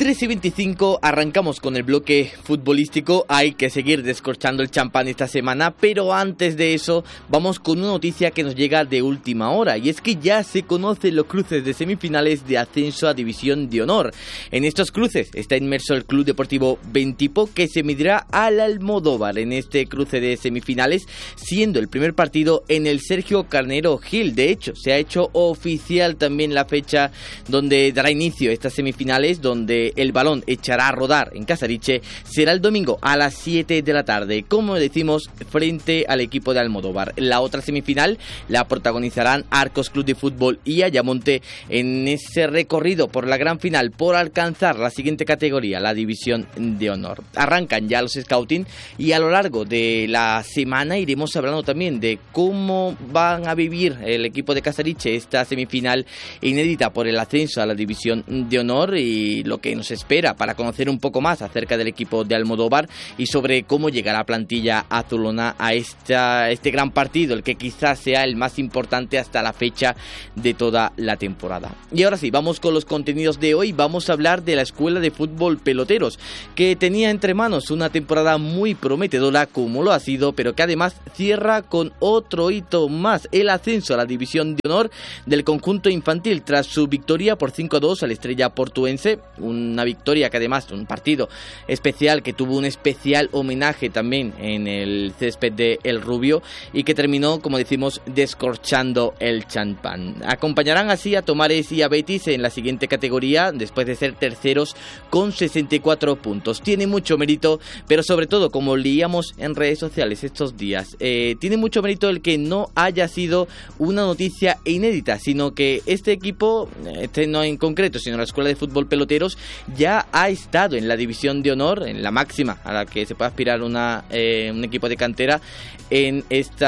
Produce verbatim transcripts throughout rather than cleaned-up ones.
tres y veinticinco, arrancamos con el bloque futbolístico. Hay que seguir descorchando el champán esta semana, pero antes de eso vamos con una noticia que nos llega de última hora, y es que ya se conocen los cruces de semifinales de ascenso a División de Honor. En estos cruces está inmerso el Club Deportivo Bentipo, que se medirá al Almodóvar en este cruce de semifinales, siendo el primer partido en el Sergio Carnero Gil. De hecho, se ha hecho oficial también la fecha donde dará inicio a estas semifinales, donde el balón echará a rodar en Casariche. Será el domingo a las siete de la tarde, como decimos, frente al equipo de Almodóvar. La otra semifinal la protagonizarán Arcos Club de Fútbol y Ayamonte en ese recorrido por la gran final, por alcanzar la siguiente categoría, la División de Honor. Arrancan ya los scouting y a lo largo de la semana iremos hablando también de cómo van a vivir el equipo de Casariche esta semifinal inédita por el ascenso a la División de Honor, y lo que nos espera para conocer un poco más acerca del equipo de Almodóvar y sobre cómo llegará la plantilla azulona a esta, este gran partido, el que quizás sea el más importante hasta la fecha de toda la temporada. Y ahora sí, vamos con los contenidos de hoy. Vamos a hablar de la Escuela de Fútbol Peloteros, que tenía entre manos una temporada muy prometedora, como lo ha sido, pero que además cierra con otro hito más, el ascenso a la División de Honor del conjunto infantil tras su victoria por cinco a dos al Estrella Portuense. Una victoria que además, un partido especial que tuvo un especial homenaje también en el césped de El Rubio y que terminó, como decimos, descorchando el champán. Acompañarán así a Tomares y a Betis en la siguiente categoría después de ser terceros con sesenta y cuatro puntos. Tiene mucho mérito, pero sobre todo, como leíamos en redes sociales estos días, eh, tiene mucho mérito el que no haya sido una noticia inédita, sino que este equipo, este no en concreto, sino la Escuela de Fútbol Peloteros, ya ha estado en la División de Honor, en la máxima a la que se puede aspirar una, eh, un equipo de cantera, en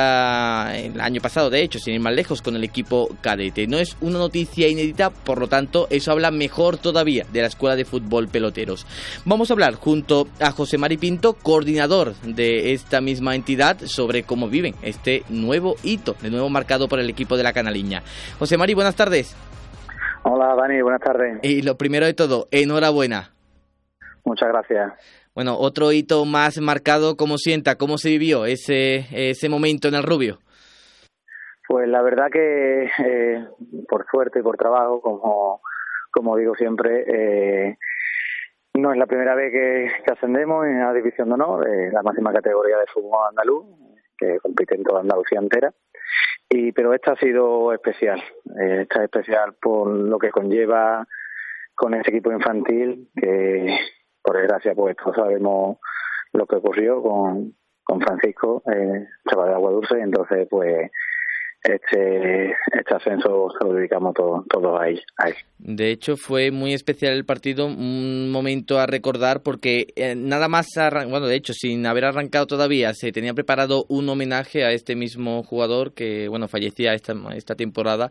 esta en el año pasado, de hecho, sin ir más lejos, con el equipo cadete. No es una noticia inédita, por lo tanto, eso habla mejor todavía de la Escuela de Fútbol Peloteros. Vamos a hablar junto a José Mari Pinto, coordinador de esta misma entidad, sobre cómo viven este nuevo hito, de nuevo marcado por el equipo de la Canaliña. José Mari, buenas tardes. Hola Dani, buenas tardes. Y lo primero de todo, enhorabuena. Muchas gracias. Bueno, otro hito más marcado. ¿Cómo sienta? ¿Cómo se vivió ese ese momento en El Rubio? Pues la verdad que eh, por suerte y por trabajo, como como digo siempre, eh, no es la primera vez que, que ascendemos en la División de Honor, eh, la máxima categoría de fútbol andaluz, que compite en toda Andalucía entera. Y pero esta ha sido especial. Eh, esta es especial por lo que conlleva con ese equipo infantil, que por desgracia pues todos sabemos lo que ocurrió con, con Francisco, eh, chaval de Agua Dulce, y entonces pues este este ascenso se lo dedicamos todos todo a, él, a él. De hecho, fue muy especial el partido, un momento a recordar, porque eh, nada más, arran- bueno, de hecho, sin haber arrancado todavía, se tenía preparado un homenaje a este mismo jugador que, bueno, fallecía esta, esta temporada,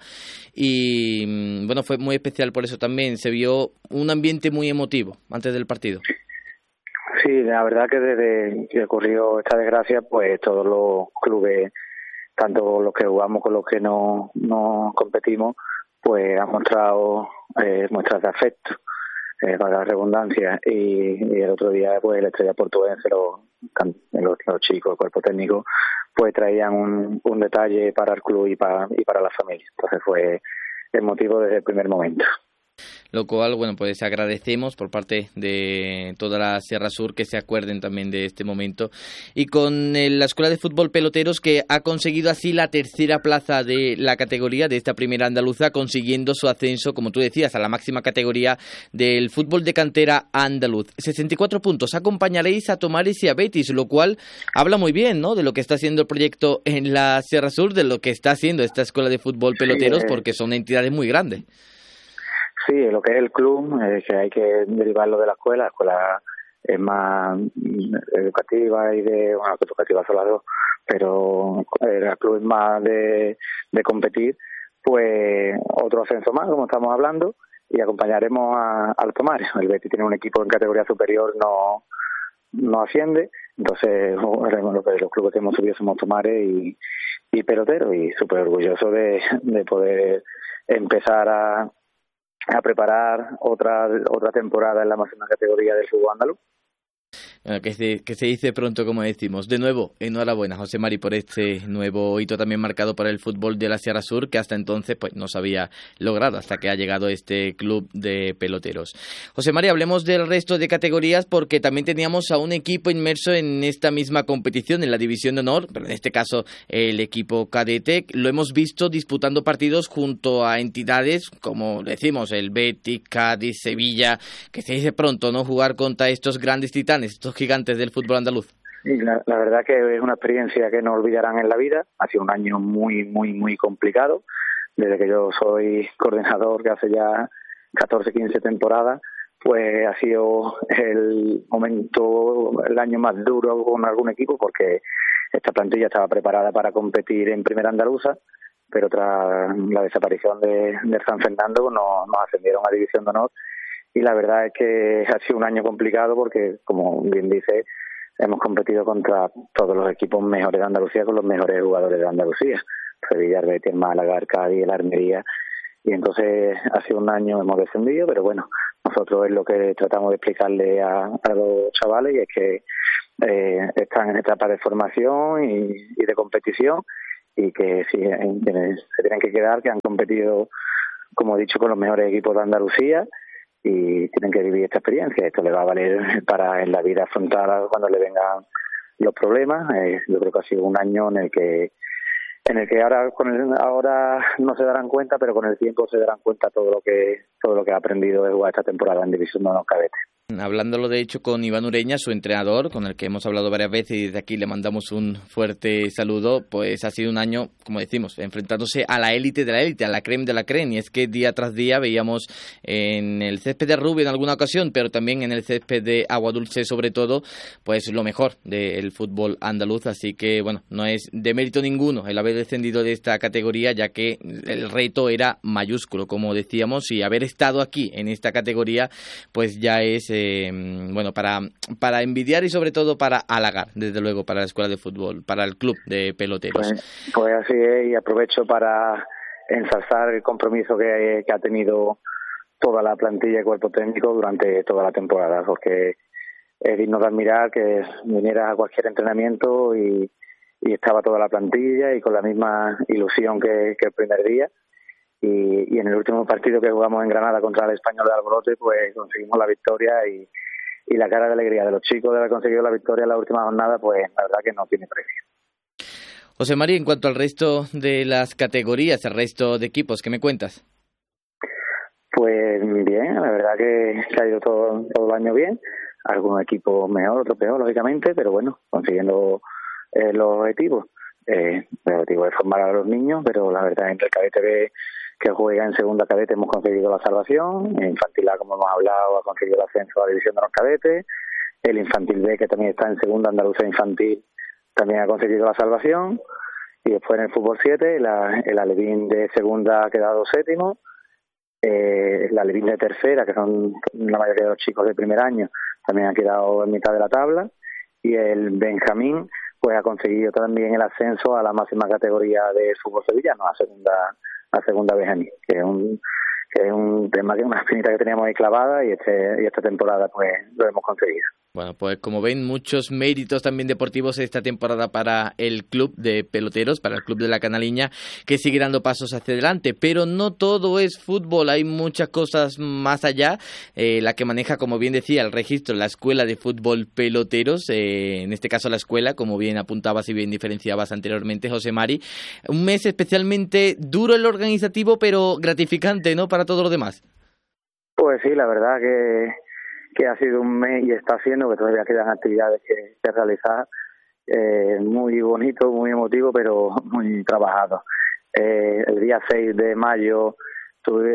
y bueno, fue muy especial por eso también. Se vio un ambiente muy emotivo antes del partido. Sí, la verdad que desde que ocurrió esta desgracia, pues todos los clubes, tanto los que jugamos como los que no, no competimos, pues han mostrado eh, muestras de afecto, eh, para la redundancia, y, y el otro día pues el Estrella Portuense, los, los, los chicos, el cuerpo técnico, pues traían un, un detalle para el club y para, y para la familia. Entonces fue emotivo desde el primer momento. Lo cual, bueno, pues agradecemos por parte de toda la Sierra Sur que se acuerden también de este momento. Y con el, la Escuela de Fútbol Peloteros, que ha conseguido así la tercera plaza de la categoría de esta primera andaluza, consiguiendo su ascenso, como tú decías, a la máxima categoría del fútbol de cantera andaluz. sesenta y cuatro puntos. Acompañaréis a Tomares y a Betis, lo cual habla muy bien, ¿no?, de lo que está haciendo el proyecto en la Sierra Sur, de lo que está haciendo esta Escuela de Fútbol Peloteros, sí, eh... porque son entidades muy grandes. Sí, lo que es el club, eh, que hay que derivarlo de la escuela. La escuela es más educativa y de, bueno, educativa son las dos, pero el club es más de, de competir. Pues otro ascenso más, como estamos hablando, y acompañaremos a, a los Tomares. El Betis tiene un equipo en categoría superior, no no asciende, entonces los clubes que hemos subido somos Tomares y, y Peloteros, y súper orgulloso de, de poder empezar a a preparar otra otra temporada en la máxima categoría del fútbol andaluz. Que se, que se dice pronto, como decimos. De nuevo, enhorabuena, José Mari, por este nuevo hito también marcado por el fútbol de la Sierra Sur, que hasta entonces pues no se había logrado, hasta que ha llegado este club de peloteros. José Mari, hablemos del resto de categorías, porque también teníamos a un equipo inmerso en esta misma competición, en la División de Honor, pero en este caso el equipo cadete. Lo hemos visto disputando partidos junto a entidades, como decimos, el Betis, Cádiz, Sevilla, que se dice pronto, ¿no?, jugar contra estos grandes titanes, estos gigantes del fútbol andaluz. Y la, la verdad que es una experiencia que no olvidarán en la vida. Ha sido un año muy, muy, muy complicado. Desde que yo soy coordinador, que hace ya catorce, quince temporadas, pues ha sido el momento, el año más duro con algún equipo, porque esta plantilla estaba preparada para competir en Primera Andaluza, pero tras la desaparición de, de San Fernando nos, nos ascendieron a División de Honor. Y la verdad es que ha sido un año complicado porque, como bien dice, hemos competido contra todos los equipos mejores de Andalucía, con los mejores jugadores de Andalucía. Sevilla, el Betis, Málaga, el Cádiz, la Almería. Y entonces ha sido un año, hemos descendido, pero bueno, nosotros es lo que tratamos de explicarle a, a los chavales, y es que eh, están en etapa de formación y, y de competición, y que si se tienen que quedar, que han competido, como he dicho, con los mejores equipos de Andalucía, y tienen que vivir esta experiencia. Esto le va a valer para en la vida afrontar cuando le vengan los problemas. Eh, yo creo que ha sido un año en el que en el que ahora con el, ahora no se darán cuenta, pero con el tiempo se darán cuenta todo lo que todo lo que ha aprendido de jugar esta temporada en División de Honor Cadete. Hablándolo de hecho con Iván Ureña, su entrenador, con el que hemos hablado varias veces, y desde aquí le mandamos un fuerte saludo, pues ha sido un año, como decimos, enfrentándose a la élite de la élite, a la creme de la creme, y es que día tras día veíamos en el césped de Rubio en alguna ocasión, pero también en el césped de Agua Dulce sobre todo, pues lo mejor del fútbol andaluz, así que bueno, no es de mérito ninguno el haber descendido de esta categoría, ya que el reto era mayúsculo, como decíamos, y haber estado aquí en esta categoría, pues ya es eh, bueno, para, para envidiar y sobre todo para halagar, desde luego, para la escuela de fútbol, para el club de peloteros. Pues, pues así es, y aprovecho para ensalzar el compromiso que, que ha tenido toda la plantilla y cuerpo técnico durante toda la temporada, porque es digno de admirar que vinieras a cualquier entrenamiento y, y estaba toda la plantilla y con la misma ilusión que, que el primer día. Y, y en el último partido que jugamos en Granada contra el Español de Alborote, pues conseguimos la victoria, y, y la cara de alegría de los chicos de haber conseguido la victoria en la última jornada, pues la verdad que no tiene precio. José María, en cuanto al resto de las categorías, el resto de equipos, ¿qué me cuentas? Pues bien, la verdad que, que ha ido todo, todo el año bien. Algunos equipos mejor, otros peor, lógicamente, pero bueno, consiguiendo eh, los objetivos. Eh, el objetivo es formar a los niños, pero la verdad, entre el cadete B, que juega en segunda cadete, hemos conseguido la salvación. En infantil A, como hemos hablado, ha conseguido el ascenso a la división de los cadetes. El infantil B, que también está en segunda andaluza infantil, también ha conseguido la salvación. Y después en el fútbol siete, la, el Alevín de segunda ha quedado séptimo. Eh, el Alevín de tercera, que son la mayoría de los chicos de primer año, también ha quedado en mitad de la tabla. Y el Benjamín, pues ha conseguido también el ascenso a la máxima categoría de fútbol sevillano, a segunda a segunda Benjamín, que es un que es un tema, que una espinita que teníamos ahí clavada, y este y esta temporada pues lo hemos conseguido. Bueno, pues como ven, muchos méritos también deportivos esta temporada para el club de peloteros, para el club de la Canaliña, que sigue dando pasos hacia adelante. Pero no todo es fútbol, hay muchas cosas más allá. Eh, la que maneja, como bien decía, el registro, la Escuela de Fútbol Peloteros, eh, en este caso la escuela, como bien apuntabas y bien diferenciabas anteriormente, José Mari. Un mes especialmente duro en lo organizativo, pero gratificante, ¿no?, para todos los demás. Pues sí, la verdad que... que ha sido un mes, y está haciendo, que todavía quedan actividades que, que realizar, eh, muy bonito, muy emotivo, pero muy trabajado. Eh, el día seis de mayo tuve,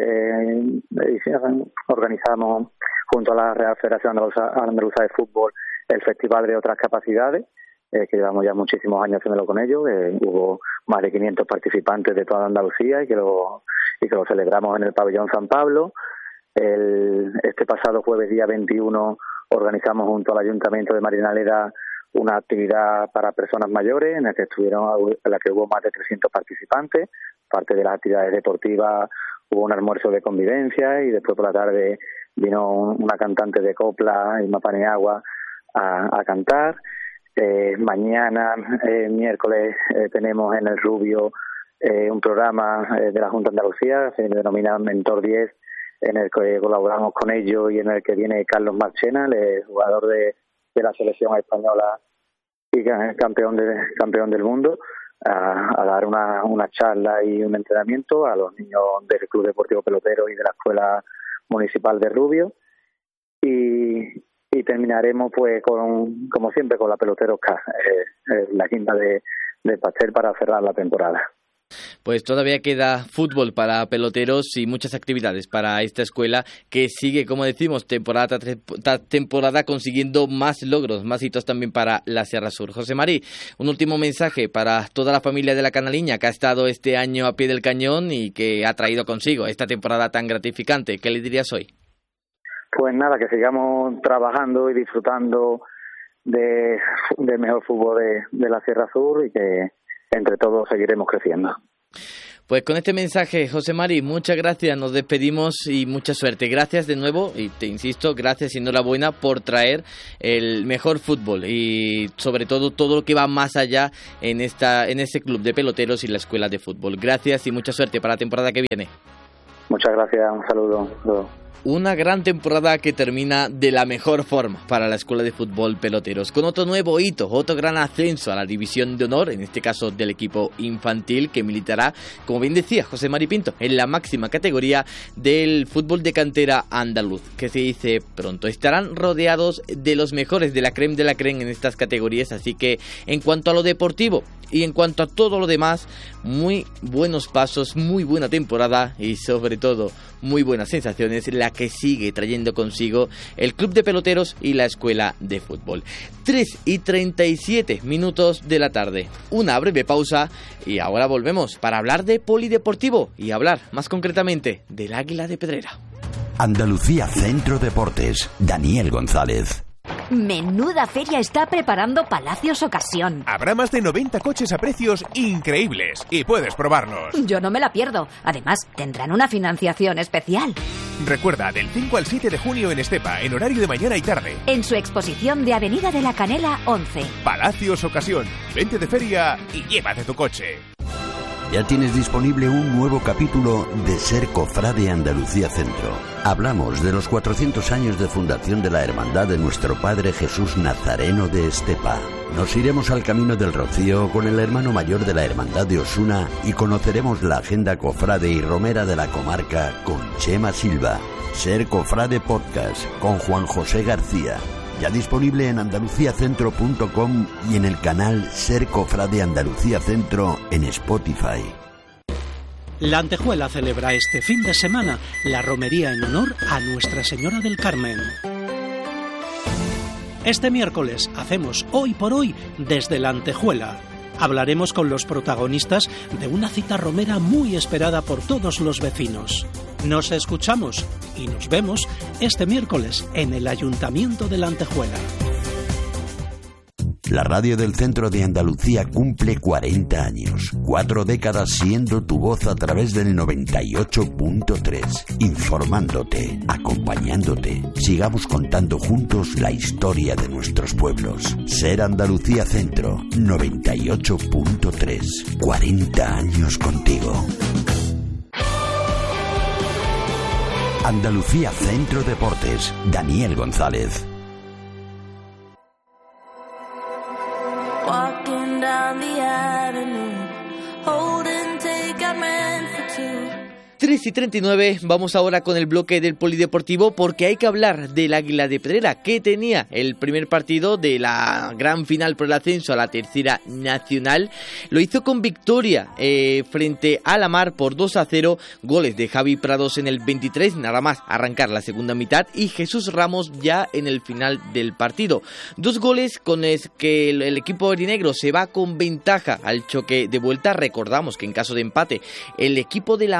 eh, organizamos junto a la Real Federación Andaluza, Andaluza de Fútbol el Festival de Otras Capacidades, eh, que llevamos ya muchísimos años haciéndolo con ellos. Eh, hubo más de quinientos participantes de toda Andalucía, y que lo, y que lo celebramos en el Pabellón San Pablo. El, este pasado jueves, día veintiuno, organizamos junto al Ayuntamiento de Marinaleda una actividad para personas mayores, en la que estuvieron, en la que hubo más de trescientos participantes, parte de las actividades deportivas hubo un almuerzo de convivencia y después por la tarde vino una cantante de copla, Irma Paniagua, a, a cantar. Eh, mañana, eh, miércoles, eh, tenemos en El Rubio eh, un programa eh, de la Junta de Andalucía, se denomina Mentor diez, en el que colaboramos con ellos y en el que viene Carlos Marchena, el jugador de, de la selección española y campeón, de, campeón del mundo, a, a dar una, una charla y un entrenamiento a los niños del Club Deportivo Pelotero y de la Escuela Municipal de Rubio. Y, y terminaremos, pues, con como siempre, con la Peloterosca, eh, eh, la quinta de, de pastel para cerrar la temporada. Pues todavía queda fútbol para peloteros y muchas actividades para esta escuela que sigue, como decimos, temporada tras temporada consiguiendo más logros, más hitos también para la Sierra Sur. José Mari, un último mensaje para toda la familia de la Canaliña que ha estado este año a pie del cañón y que ha traído consigo esta temporada tan gratificante. ¿Qué le dirías hoy? Pues nada, que sigamos trabajando y disfrutando de, del mejor fútbol de, de la Sierra Sur y que entre todos seguiremos creciendo. Pues con este mensaje, José Mari, muchas gracias, nos despedimos y mucha suerte. Gracias de nuevo y te insisto, gracias y enhorabuena por traer el mejor fútbol y sobre todo todo lo que va más allá en esta en este club de peloteros y la escuela de fútbol. Gracias y mucha suerte para la temporada que viene. Muchas gracias, un saludo. Un saludo. Una gran temporada que termina de la mejor forma para la Escuela de Fútbol Peloteros, con otro nuevo hito, otro gran ascenso a la División de Honor, en este caso del equipo infantil, que militará, como bien decía José Mari Pinto, en la máxima categoría del fútbol de cantera andaluz, que se dice pronto. Estarán rodeados de los mejores, de la creme de la creme en estas categorías, así que en cuanto a lo deportivo y en cuanto a todo lo demás, muy buenos pasos, muy buena temporada y sobre todo muy buenas sensaciones la que sigue trayendo consigo el Club de Peloteros y la Escuela de Fútbol. tres y treinta y siete minutos de la tarde, una breve pausa y ahora volvemos para hablar de polideportivo y hablar más concretamente del Águila de Pedrera. Andalucía Centro Deportes, Daniel González. Menuda feria está preparando Palacios Ocasión. Habrá más de noventa coches a precios increíbles y puedes probarlos. Yo no me la pierdo. Además, tendrán una financiación especial. Recuerda, del cinco al siete de junio en Estepa, en horario de mañana y tarde. En su exposición de Avenida de la Canela once. Palacios Ocasión. Vente de feria y llévate tu coche. Ya tienes disponible un nuevo capítulo de Ser Cofrade Andalucía Centro. Hablamos de los cuatrocientos años de fundación de la Hermandad de nuestro Padre Jesús Nazareno de Estepa. Nos iremos al Camino del Rocío con el hermano mayor de la Hermandad de Osuna y conoceremos la agenda cofrade y romera de la comarca con Chema Silva. Ser Cofrade Podcast con Juan José García. Ya disponible en andalucía centro punto com y en el canal Ser Cofrade Andalucía Centro en Spotify. La Antejuela celebra este fin de semana la romería en honor a Nuestra Señora del Carmen. Este miércoles hacemos Hoy por Hoy desde la Antejuela. Hablaremos con los protagonistas de una cita romera muy esperada por todos los vecinos. Nos escuchamos y nos vemos este miércoles en el Ayuntamiento de la Antejuela. La radio del centro de Andalucía cumple cuarenta años. Cuatro décadas siendo tu voz a través del noventa y ocho punto tres. Informándote, acompañándote. Sigamos contando juntos la historia de nuestros pueblos. Ser Andalucía Centro, noventa y ocho punto tres. cuarenta años contigo. Andalucía Centro Deportes, Daniel González. Walking down the avenue, holding take I meant for two. tres y treinta y nueve, vamos ahora con el bloque del polideportivo porque hay que hablar del Águila de Pedrera, que tenía el primer partido de la gran final por el ascenso a la tercera nacional. Lo hizo con victoria eh, frente a la Mar por dos a cero, goles de Javi Prados en el veintitrés, nada más arrancar la segunda mitad, y Jesús Ramos ya en el final del partido. Dos goles con los que el, el equipo aurinegro se va con ventaja al choque de vuelta. Recordamos que en caso de empate el equipo de la Mar se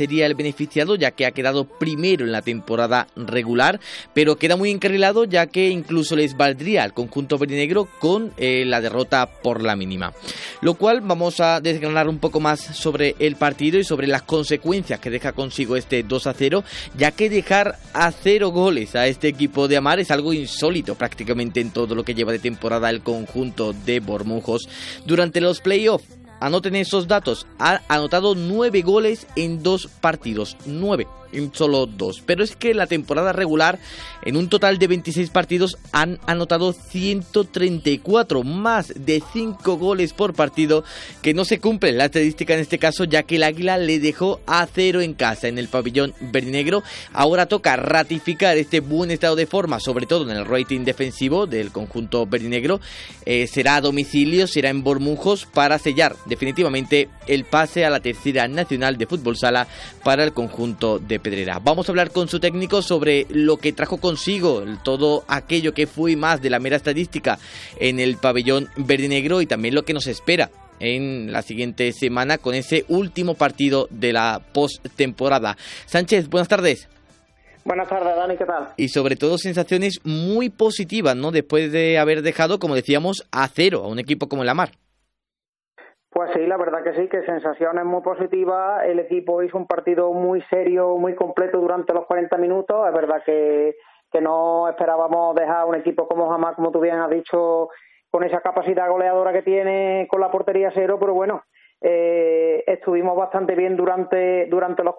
sería el beneficiado, ya que ha quedado primero en la temporada regular, pero queda muy encarrilado, ya que incluso les valdría al conjunto verdinegro con eh, la derrota por la mínima. Lo cual vamos a desgranar un poco más sobre el partido y sobre las consecuencias que deja consigo este dos a cero, ya que dejar a cero goles a este equipo de Amar es algo insólito prácticamente en todo lo que lleva de temporada el conjunto de Bormujos. Durante los playoffs, anoten esos datos, ha anotado nueve goles en dos partidos, nueve en solo dos, pero es que la temporada regular, en un total de veintiséis partidos, han anotado ciento treinta y cuatro, más de cinco goles por partido, que no se cumple la estadística en este caso, ya que el Águila le dejó a cero en casa en el pabellón verdinegro. Ahora toca ratificar este buen estado de forma, sobre todo en el rating defensivo del conjunto verdinegro. Eh, será a domicilio, será en Bormujos, para sellar definitivamente el pase a la tercera nacional de fútbol sala para el conjunto de Pedrera. Vamos a hablar con su técnico sobre lo que trajo consigo todo aquello que fue más de la mera estadística en el pabellón verdinegro y también lo que nos espera en la siguiente semana con ese último partido de la postemporada. Sánchez, buenas tardes. Buenas tardes, Dani, ¿qué tal? Y sobre todo sensaciones muy positivas, ¿no? Después de haber dejado, como decíamos, a cero a un equipo como el Amar. Pues sí, la verdad que sí, que sensaciones muy positivas. El equipo hizo un partido muy serio, muy completo durante los cuarenta minutos. Es verdad que, que no esperábamos dejar a un equipo como Amar, como tú bien has dicho, con esa capacidad goleadora que tiene con la portería cero, pero bueno, eh, estuvimos bastante bien durante, durante los